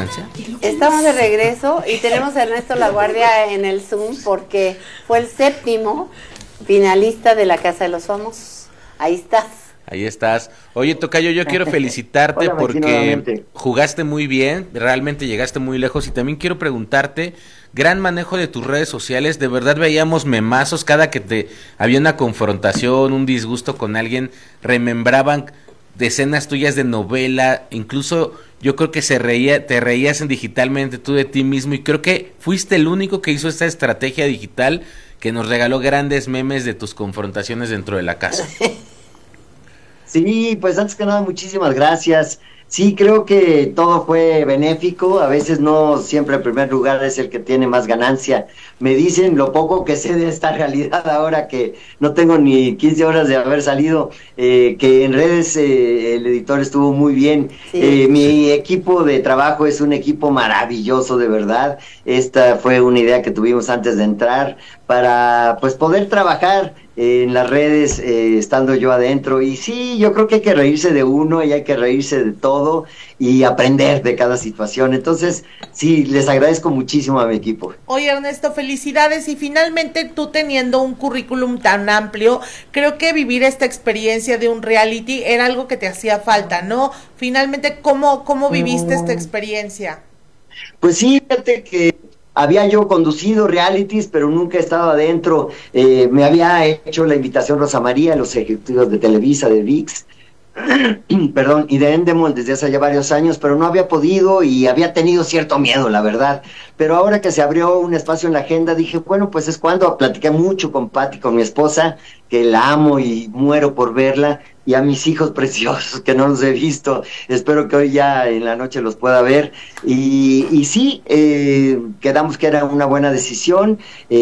infancia? Estamos de regreso y tenemos a Ernesto Laguardia en el Zoom porque fue el 7º finalista de la Casa de los Famosos. Ahí estás. Ahí estás. Oye, tocayo, yo quiero felicitarte Hola, Maxi, porque nuevamente. jugaste muy bien, realmente llegaste muy lejos y también quiero preguntarte, gran manejo de tus redes sociales, de verdad veíamos memazos cada que te había una confrontación, un disgusto con alguien, remembraban de escenas tuyas de novela, incluso yo creo que te reías en digitalmente tú de ti mismo y creo que fuiste el único que hizo esta estrategia digital que nos regaló grandes memes de tus confrontaciones dentro de la casa. Sí, pues antes que nada, muchísimas gracias. Sí, creo que todo fue benéfico, a veces no siempre el primer lugar es el que tiene más ganancia. Me dicen lo poco que sé de esta realidad ahora que no tengo ni 15 horas de haber salido, que en redes el editor estuvo muy bien. Sí. Mi equipo de trabajo es un equipo maravilloso, de verdad. Esta fue una idea que tuvimos antes de entrar para pues poder trabajar en las redes, estando yo adentro, y sí, yo creo que hay que reírse de uno y hay que reírse de todo y aprender de cada situación. Entonces, sí, les agradezco muchísimo a mi equipo. Oye, Ernesto, felicidades, y finalmente tú teniendo un currículum tan amplio, creo que vivir esta experiencia de un reality era algo que te hacía falta, ¿no? Finalmente, ¿cómo viviste esta experiencia? Pues sí, fíjate que había yo conducido realities, pero nunca he estado adentro. Me había hecho la invitación Rosa María, los ejecutivos de Televisa, de ViX, perdón, y de Endemol desde hace ya varios años, pero no había podido y había tenido cierto miedo, la verdad. Pero ahora que se abrió un espacio en la agenda, dije, bueno, pues es cuando. Platiqué mucho con Patti, con mi esposa, que la amo y muero por verla, y a mis hijos preciosos, que no los he visto. Espero que hoy ya en la noche los pueda ver. Y sí, quedamos que era una buena decisión.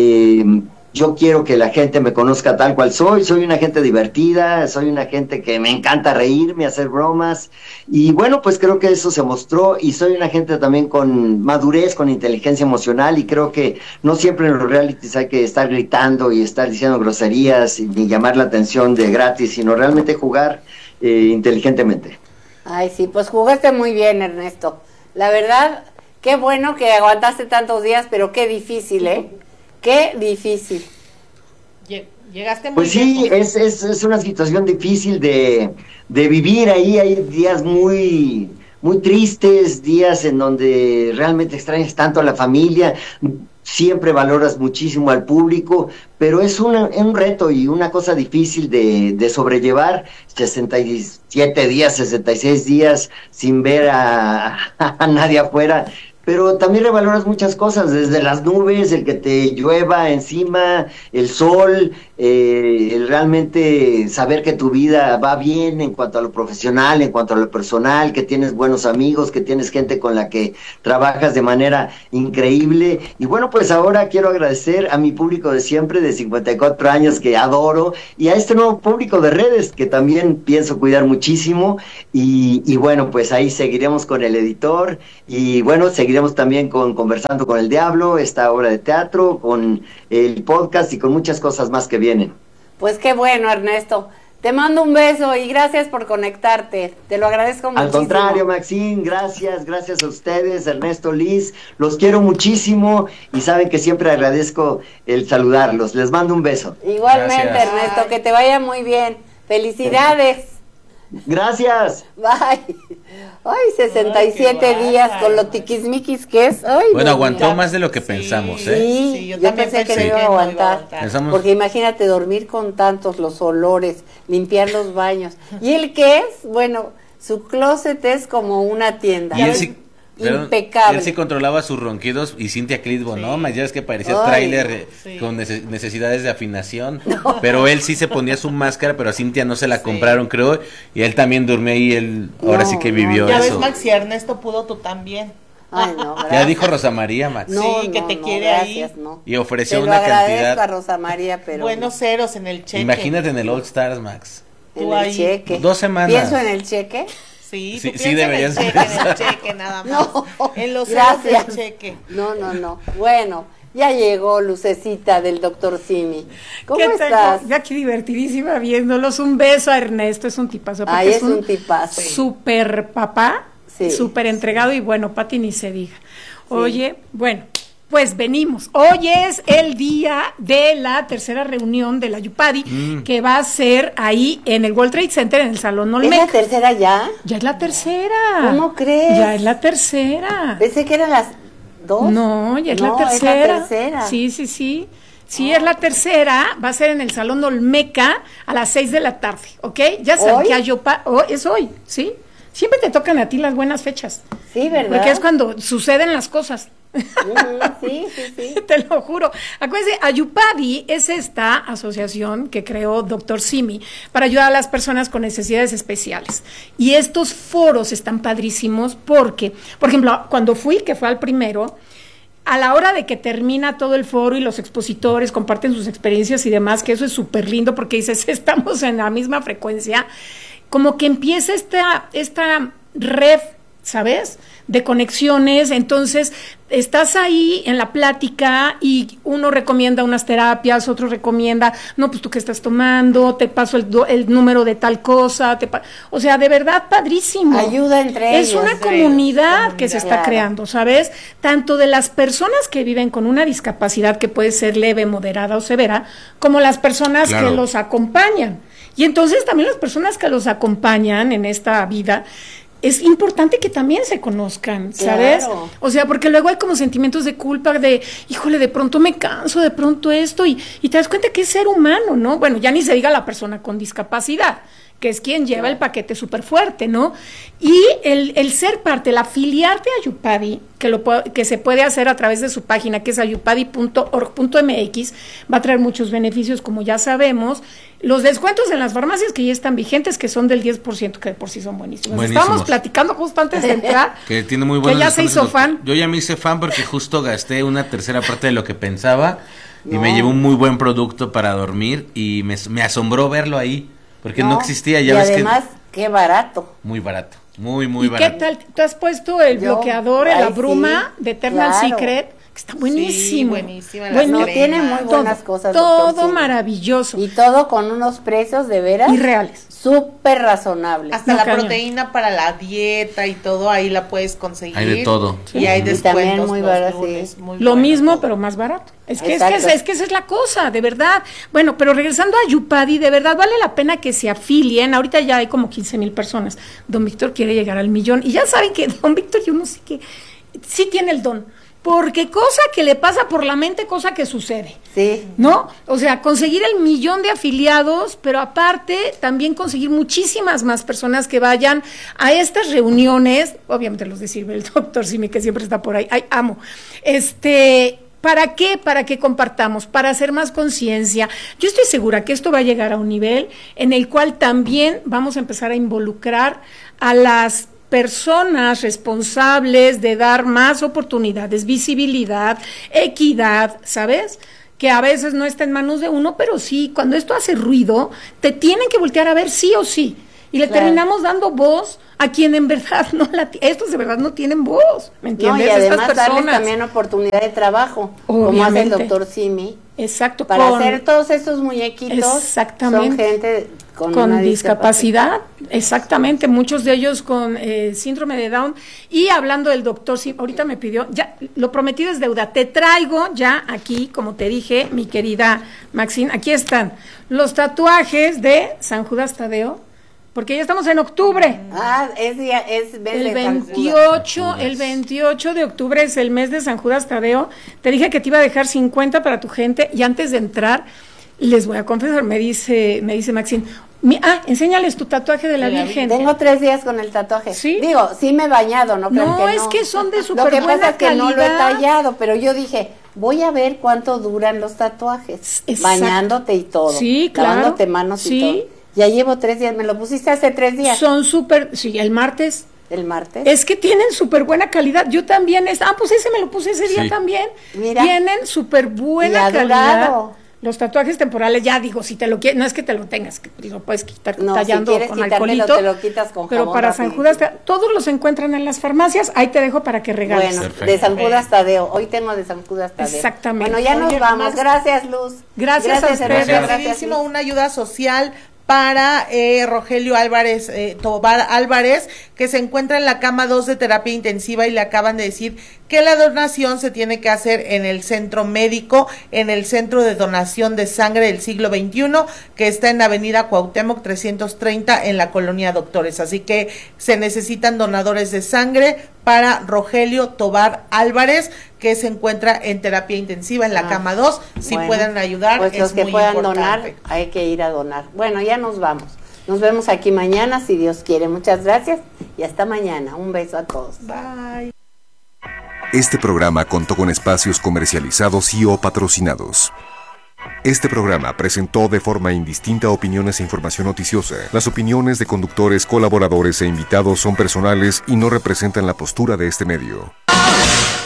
Yo quiero que la gente me conozca tal cual soy una gente divertida, soy una gente que me encanta reírme, hacer bromas, y bueno, pues creo que eso se mostró, y soy una gente también con madurez, con inteligencia emocional, y creo que no siempre en los realities hay que estar gritando y estar diciendo groserías, ni llamar la atención de gratis, sino realmente jugar inteligentemente. Ay, sí, pues jugaste muy bien, Ernesto. La verdad, qué bueno que aguantaste tantos días, pero qué difícil, ¿eh? Qué difícil. Llegaste muy Pues sí, es una situación difícil de vivir ahí. Hay días muy, muy tristes, días en donde realmente extrañas tanto a la familia, siempre valoras muchísimo al público, pero es un reto y una cosa difícil de sobrellevar. 67 días, 66 días sin ver a nadie afuera. Pero también revaloras muchas cosas, desde las nubes, el que te llueva encima, el sol, el realmente saber que tu vida va bien en cuanto a lo profesional, en cuanto a lo personal, que tienes buenos amigos, que tienes gente con la que trabajas de manera increíble. Y bueno, pues ahora quiero agradecer a mi público de siempre, de 54 años, que adoro, y a este nuevo público de redes, que también pienso cuidar muchísimo. Y bueno, pues ahí seguiremos con el editor, y bueno, seguiremos también Conversando con el Diablo, esta obra de teatro, con el podcast y con muchas cosas más que vienen. Pues qué bueno, Ernesto. Te mando un beso y gracias por conectarte. Te lo agradezco muchísimo. Al contrario, Maxine, gracias a ustedes, Ernesto, Liz, los quiero muchísimo y saben que siempre agradezco el saludarlos. Les mando un beso. Igualmente, Gracias. Ernesto, que te vaya muy bien. Felicidades. Gracias. Bye. Ay, 67 Ay, días qué con lo bárbaro. tiquismiquis que es. Ay, Bueno, Dios aguantó mío. más de lo que pensamos, ¿eh? Sí, yo yo también pensé que no pensé iba a que no iba a aguantar. aguantar. Pensamos- Porque imagínate dormir con tantos, los olores, limpiar los baños. ¿Y él qué es? Bueno, su closet es como una tienda. Y él sí, impecable. él sí controlaba sus ronquidos y Cintia Clitbo, ¿no? Ya es que parecía Ay, tráiler sí. con necesidades de afinación, pero él sí se ponía su máscara, pero a Cintia no se la compraron, creo, y él también durmió ahí, él ahora No, sí que no, vivió Ya ves, eso. Max, si Ernesto pudo, tú también. Ay, no, Ya gracias. dijo Rosa María, Max, No, Sí, que te quiere gracias, ahí. no. y ofreció Te lo una agradezco a cantidad. Rosa María, pero Buenos ceros en el cheque. Imagínate en el All Stars, Max. en tú el ahí. cheque. 2 semanas. Pienso en el cheque. Sí, Sí, tú sí piensa deberías en el cheque, en pensar. el cheque nada más. No, En los ceros gracias. del cheque. No. Bueno, ya llegó Lucecita del doctor Simi. ¿Cómo ¿Qué estás? tengo? Yo aquí divertidísima viéndolos. Un beso a Ernesto, es un tipazo. Ay, porque es un tipazo. Super papá. Sí. súper entregado y bueno, Pati ni se diga. Oye, bueno, pues venimos. Hoy es el día de la tercera reunión de la Yupadi, que va a ser ahí en el World Trade Center, en el Salón ¿Es Olmeca. la tercera ya? Ya es la tercera. ¿Cómo crees? Ya es la tercera. Pensé que eran las 2. No, ya es No, la tercera. es la tercera. Sí, sí, sí. Sí, es la tercera. Va a ser en el Salón Olmeca a las 6 de la tarde, ¿ok? Ya saben ¿Hoy? que es hoy, ¿sí? Siempre te tocan a ti las buenas fechas. Sí, ¿verdad? Porque es cuando suceden las cosas. Sí, sí, sí. Te lo juro. Acuérdense, Ayupadi es esta asociación que creó Dr. Simi para ayudar a las personas con necesidades especiales. Y estos foros están padrísimos porque, por ejemplo, cuando fui, que fue al primero, a la hora de que termina todo el foro y los expositores comparten sus experiencias y demás, que eso es súper lindo porque dices, estamos en la misma frecuencia, como que empieza esta red, ¿sabes?, de conexiones. Entonces estás ahí en la plática y uno recomienda unas terapias, otro recomienda, no, pues tú qué estás tomando, te paso el número de tal cosa, o sea, de verdad padrísimo. Ayuda entre ellos. Es una comunidad que se está creando, ¿sabes? Tanto de las personas que viven con una discapacidad que puede ser leve, moderada o severa, como las personas que los acompañan. Y entonces también las personas que los acompañan en esta vida, es importante que también se conozcan, ¿sabes? Claro. O sea, porque luego hay como sentimientos de culpa de, híjole, de pronto me canso, de pronto esto, y te das cuenta que es ser humano, ¿no? Bueno, ya ni se diga la persona con discapacidad, que es quien lleva el paquete súper fuerte, ¿no? Y el ser parte, el afiliarte a Ayupadi, que se puede hacer a través de su página, que es ayupadi.org.mx, va a traer muchos beneficios, como ya sabemos. Los descuentos en las farmacias que ya están vigentes, que son del 10%, que de por sí son buenísimos. Estábamos platicando justo antes de entrar. Que tiene muy buenos que ya se hizo fan. Yo ya me hice fan porque justo gasté una tercera parte de lo que pensaba y me llevó un muy buen producto para dormir y me asombró verlo ahí. Porque no existía, ya y ves además, qué barato. Muy barato, muy, muy ¿Y barato. qué tal? ¿Tú has puesto el bloqueador, la bruma de Eternal Secret? Que está buenísimo. Sí, buenísima. Bueno, tiene muy buenas cosas. Todo maravilloso. Y todo con unos precios de veras. Y reales. Súper razonables. Hasta la proteína para la dieta y todo, ahí la puedes conseguir. Hay de todo. Y hay descuentos muy los barato, lunes, sí. muy Lo bueno mismo, todo. pero más barato. Es que esa es la cosa, de verdad. Bueno, pero regresando a Ayupadi, de verdad vale la pena que se afilien. Ahorita ya hay como 15,000 personas. Don Víctor quiere llegar al 1,000,000. Y ya saben que Don Víctor, yo no sé qué, sí tiene el don. Porque cosa que le pasa por la mente, cosa que sucede. Sí. ¿No? O sea, conseguir el 1,000,000 de afiliados, pero aparte también conseguir muchísimas más personas que vayan a estas reuniones. Obviamente los de sirve el doctor Simi, que siempre está por ahí. Ay, amo. ¿Para qué? Para que compartamos, para hacer más conciencia. Yo estoy segura que esto va a llegar a un nivel en el cual también vamos a empezar a involucrar a las personas responsables de dar más oportunidades, visibilidad, equidad, ¿sabes? Que a veces no está en manos de uno, pero sí, cuando esto hace ruido, te tienen que voltear a ver sí o sí. Y le terminamos dando voz a quien en verdad estos de verdad no tienen voz, ¿me entiendes? No, y además estas personas darles también oportunidad de trabajo, obviamente, como hace el doctor Simi. Exacto. Para hacer todos estos muñequitos, exactamente, son gente con una discapacidad. Exactamente, muchos de ellos con síndrome de Down. Y hablando del doctor Simi, ahorita me pidió, ya lo prometido es deuda, te traigo ya aquí, como te dije, mi querida Maxine, aquí están los tatuajes de San Judas Tadeo, porque ya estamos en octubre. Es mes el de 28, el 28 de octubre es el mes de San Judas Tadeo. Te dije que te iba a dejar 50 para tu gente y antes de entrar les voy a confesar, me dice Maxine, enséñales tu tatuaje de la Virgen. Tengo 3 días con el tatuaje. ¿Sí? Digo, sí me he bañado, no creo que no. Es que son de súper buena calidad. Lo que pasa es que no lo he tallado, pero yo dije, voy a ver cuánto duran los tatuajes. Exacto. Bañándote y todo. Sí, claro. Lavándote manos y todo. Ya llevo 3 días, me lo pusiste hace 3 días. Son súper, sí, el martes. ¿El martes? Es que tienen súper buena calidad. Yo también, pues ese me lo puse ese día también. Mira. Tienen súper buena calidad. Los tatuajes temporales, ya digo, si te lo quieres, no es que te lo tengas, que lo puedes quitar tallando si con alcoholito. Te lo quitas con pero para San Judas, todos los encuentran en las farmacias, ahí te dejo para que regales. Bueno, perfecto. De San Judas Tadeo, hoy tengo de San Judas Tadeo. Exactamente. Bueno, ya nos vamos, gracias Luz. Gracias a ustedes. Rapidísimo, una ayuda social para Rogelio Álvarez, Tobar Álvarez, que se encuentra en la cama 2 de terapia intensiva y le acaban de decir que la donación se tiene que hacer en el centro médico, en el centro de donación de sangre del siglo XXI, que está en Avenida Cuauhtémoc 330 en la colonia Doctores. Así que se necesitan donadores de sangre para Rogelio Tobar Álvarez, que se encuentra en terapia intensiva en la cama 2. Si bueno, pueden ayudar, pues es los que muy puedan importante. donar, hay que ir a donar. Bueno, ya nos vamos. Nos vemos aquí mañana, si Dios quiere. Muchas gracias y hasta mañana. Un beso a todos. Bye. Este programa contó con espacios comercializados y o patrocinados. Este programa presentó de forma indistinta opiniones e información noticiosa. Las opiniones de conductores, colaboradores e invitados son personales y no representan la postura de este medio.